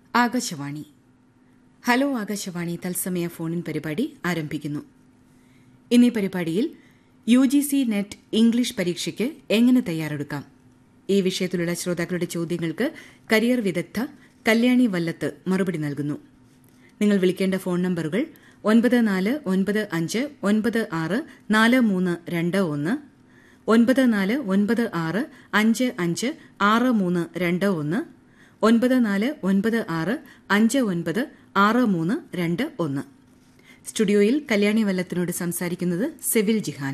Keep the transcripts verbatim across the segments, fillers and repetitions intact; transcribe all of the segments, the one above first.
Akashvani. Hello Akashvani തത്സമയ ഫോണിൻ പരിപാടി ആരംഭിക്കുന്നു. ഇന്നീ പരിപാടിയിൽ U G C net English പരീക്ഷയ്ക്ക് എങ്ങനെ തയ്യാറെടുക്കാം, ഈ വിഷയത്തിലുള്ള ശ്രോതാക്കളുടെ ചോദ്യങ്ങൾക്ക് കരിയർ വിദഗ്ധ കല്യാണി വല്ലത്ത് മറുപടി നൽകുന്നു. നിങ്ങൾ വിളിക്കേണ്ട ഫോൺ നമ്പറുകൾ ഒൻപത് നാല് ഒൻപത് അഞ്ച് ഒൻപത് ആറ് നാല് മൂന്ന് രണ്ട് ഒന്ന്, ഒൻപത് നാല് ഒൻപത് ആറ് അഞ്ച് അഞ്ച് ആറ് മൂന്ന് രണ്ട് ഒന്ന്, ഒൻപത് നാല് ഒൻപത് ആറ് അഞ്ച് ഒൻപത് ആറ് മൂന്ന് രണ്ട് ഒന്ന്. സ്റ്റുഡിയോയിൽ കല്യാണി വല്ലത്തിനോട് സംസാരിക്കുന്നത് സെവിൽ ജിഹാൻ.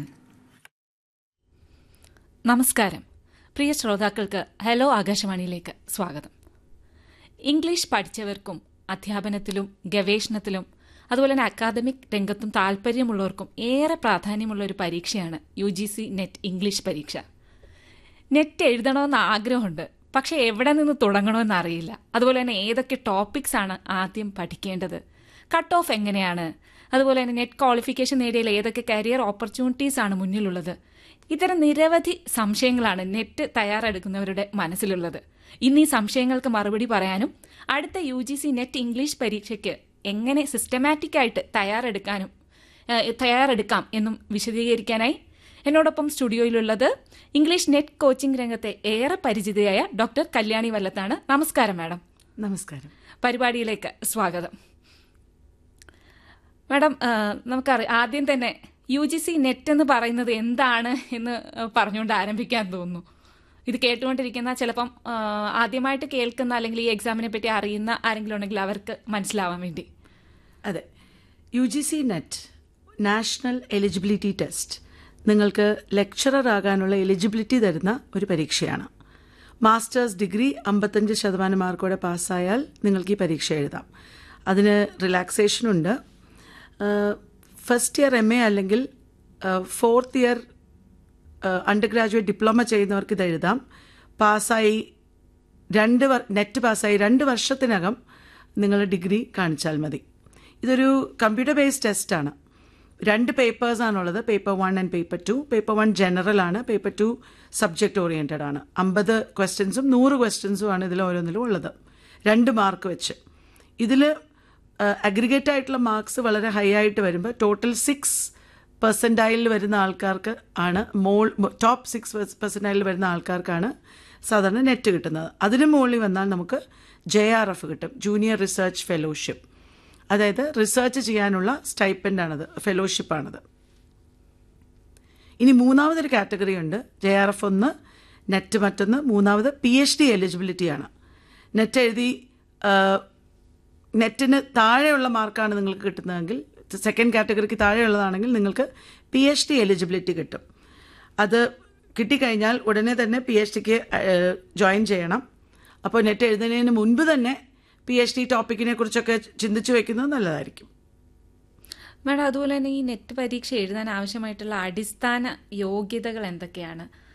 നമസ്കാരം. പ്രിയ ശ്രോതാക്കൾക്ക് ഹലോ ആകാശവാണിയിലേക്ക് സ്വാഗതം. ഇംഗ്ലീഷ് പഠിച്ചവർക്കും അധ്യാപനത്തിലും ഗവേഷണത്തിലും അതുപോലെ തന്നെ അക്കാദമിക് രംഗത്തും താൽപര്യമുള്ളവർക്കും ഏറെ പ്രാധാന്യമുള്ള ഒരു പരീക്ഷയാണ് U G C net English പരീക്ഷ. നെറ്റ് എഴുതണമെന്ന് ആഗ്രഹമുണ്ട്, പക്ഷെ എവിടെ നിന്ന് തുടങ്ങണമെന്ന് അറിയില്ല. അതുപോലെ തന്നെ ഏതൊക്കെ ടോപ്പിക്സ് ആണ് ആദ്യം പഠിക്കേണ്ടത്, കട്ട് ഓഫ് എങ്ങനെയാണ്, അതുപോലെ തന്നെ നെറ്റ് ക്വാളിഫിക്കേഷൻ നേടിയാൽ ഏതൊക്കെ കരിയർ ഓപ്പർച്യൂണിറ്റീസ് ആണ് മുന്നിലുള്ളത്. ഇത്തരം നിരവധി സംശയങ്ങളാണ് നെറ്റ് തയ്യാറെടുക്കുന്നവരുടെ മനസ്സിലുള്ളത്. ഇന്ന് ഈ സംശയങ്ങൾക്ക് മറുപടി പറയാനും അടുത്ത U G C net English പരീക്ഷയ്ക്ക് എങ്ങനെ സിസ്റ്റമാറ്റിക് ആയിട്ട് തയ്യാറെടുക്കാനും തയ്യാറെടുക്കാം എന്നും വിശദീകരിക്കാനായി എന്നോടൊപ്പം സ്റ്റുഡിയോയിലുള്ളത് ഇംഗ്ലീഷ് നെറ്റ് കോച്ചിംഗ് രംഗത്തെ ഏറെ പരിചിതയായ ഡോക്ടർ കല്യാണി വല്ലത്താണ്. നമസ്കാരം മാഡം. നമസ്കാരം. പരിപാടിയിലേക്ക് സ്വാഗതം. മാഡം, നമുക്കറിയാം, ആദ്യം തന്നെ യു ജി സി നെറ്റ് എന്ന് പറയുന്നത് എന്താണ് എന്ന് പറഞ്ഞുകൊണ്ട് ആരംഭിക്കാൻ തോന്നുന്നു. ഇത് കേട്ടുകൊണ്ടിരിക്കുന്ന ചിലപ്പം ആദ്യമായിട്ട് കേൾക്കുന്ന അല്ലെങ്കിൽ ഈ എക്സാമിനെ പറ്റി അറിയുന്ന ആരെങ്കിലും ഉണ്ടെങ്കിൽ അവർക്ക് മനസ്സിലാവാൻ വേണ്ടി. അതെ, U G C net national eligibility test നിങ്ങൾക്ക് ലെക്ചറർ ആകാനുള്ള എലിജിബിലിറ്റി തരുന്ന ഒരു പരീക്ഷയാണ്. മാസ്റ്റേഴ്സ് ഡിഗ്രി അമ്പത്തഞ്ച് ശതമാനം മാർക്കോടെ പാസ്സായാൽ നിങ്ങൾക്ക് ഈ പരീക്ഷ എഴുതാം. അതിന് റിലാക്സേഷനുണ്ട്. ഫസ്റ്റ് ഇയർ എം എ അല്ലെങ്കിൽ fourth year under graduate diploma ചെയ്യുന്നവർക്ക് ഇത് എഴുതാം. പാസ്സായി രണ്ട് നെറ്റ് പാസ്സായി രണ്ട് വർഷത്തിനകം നിങ്ങൾ ഡിഗ്രി കാണിച്ചാൽ മതി. ഇതൊരു കമ്പ്യൂട്ടർ ബേസ്ഡ് ടെസ്റ്റാണ്. രണ്ട് പേപ്പേഴ്സാണുള്ളത്, paper one and paper two. Paper one general ആണ്, പേപ്പർ ടു സബ്ജക്റ്റ് ഓറിയൻറ്റഡ് ആണ്. അമ്പത് ക്വസ്റ്റ്യൻസും നൂറ് ക്വസ്റ്റ്യൻസും ആണ് ഇതിൽ ഓരോന്നിലും ഉള്ളത്, രണ്ട് മാർക്ക് വെച്ച്. ഇതിൽ അഗ്രിഗേറ്റ് ആയിട്ടുള്ള മാർക്സ് വളരെ ഹൈ ആയിട്ട് വരുമ്പോൾ ടോട്ടൽ സിക്സ് പെർസെൻറ്റൈലിൽ വരുന്ന ആൾക്കാർക്ക് ആണ് മോൾ ടോപ്പ് സിക്സ് പെർസെൻറ്റൈലിൽ വരുന്ന ആൾക്കാർക്കാണ് സാധാരണ നെറ്റ് കിട്ടുന്നത്. അതിന് മുകളിൽ വന്നാൽ നമുക്ക് ജെ ആർ എഫ് കിട്ടും, ജൂനിയർ റിസർച്ച് ഫെലോഷിപ്പ്. അതായത് റിസർച്ച് ചെയ്യാനുള്ള സ്റ്റൈപ്പൻഡാണത്, ഫെലോഷിപ്പാണത്. ഇനി മൂന്നാമതൊരു കാറ്റഗറി ഉണ്ട്, ജെ ആർ എഫ് ഒന്ന്, നെറ്റ് മറ്റൊന്ന്. മൂന്നാമത് പി എച്ച് ഡി എലിജിബിലിറ്റിയാണ്. നെറ്റ് എഴുതി നെറ്റിന് താഴെയുള്ള മാർക്കാണ് നിങ്ങൾക്ക് കിട്ടുന്നതെങ്കിൽ, സെക്കൻഡ് കാറ്റഗറിക്ക് താഴെയുള്ളതാണെങ്കിൽ നിങ്ങൾക്ക് പി എച്ച് ഡി എലിജിബിലിറ്റി കിട്ടും. അത് കിട്ടിക്കഴിഞ്ഞാൽ ഉടനെ തന്നെ പി എച്ച് ഡിക്ക് ജോയിൻ ചെയ്യണം. അപ്പോൾ നെറ്റ് എഴുതുന്നതിന് മുൻപ് തന്നെ പി എച്ച് ഡി ടോപ്പിക്കിനെ കുറിച്ചൊക്കെ ചിന്തിച്ചു വെക്കുന്നത് നല്ലതായിരിക്കും. മാഡം, അതുപോലെ തന്നെ ഈ നെറ്റ് പരീക്ഷ എഴുതാൻ ആവശ്യമായിട്ടുള്ള അടിസ്ഥാന യോഗ്യതകൾ എന്തൊക്കെയാണ്?